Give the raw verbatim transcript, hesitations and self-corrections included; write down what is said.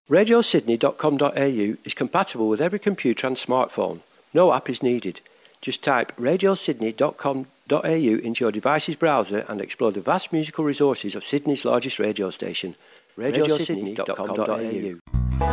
radio sydney dot com dot a u is compatible with every computer and smartphone. No app is needed. Just type radio sydney dot com dot a u into your device's browser and explore the vast musical resources of Sydney's largest radio station, radio sydney dot com dot a u.